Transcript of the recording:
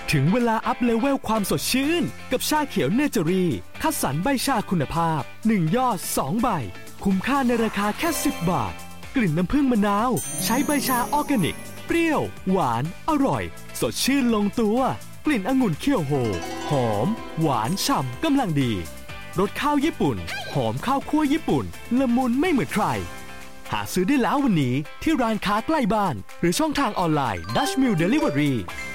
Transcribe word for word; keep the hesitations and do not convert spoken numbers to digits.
ถึงเวลาอัพเลเวลความสดชื่นกับชาเขียวเนเจอรี่คัดสรรใบชาคุณภาพหนึ่งยอดสองใบคุ้มค่าในราคาแค่สิบบาทกลิ่นน้ำผึ้งมะนาวใช้ใบชาออร์แกนิกเปรี้ยวหวานอร่อยสดชื่นลงตัวกลิ่นองุ่นเคี่ยวโฮหอมหวานฉ่ำกำลังดีรสข้าวญี่ปุ่นหอมข้าวคั่วญี่ปุ่นละมุนไม่เหมือนใครหาซื้อได้แล้ววันนี้ที่ร้านค้าใกล้บ้านหรือช่องทางออนไลน์ Dutch Mill Delivery